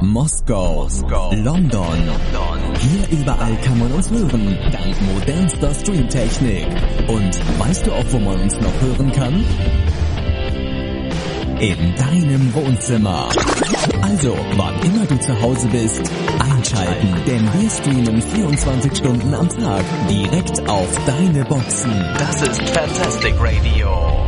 Moskau, London. Hier überall kann man uns hören, dank modernster Streamtechnik. Und weißt du auch, wo man uns noch hören kann? In deinem Wohnzimmer. Also, wann immer du zu Hause bist, einschalten, denn wir streamen 24 Stunden am Tag direkt auf deine Boxen. Das ist Fantastic Radio.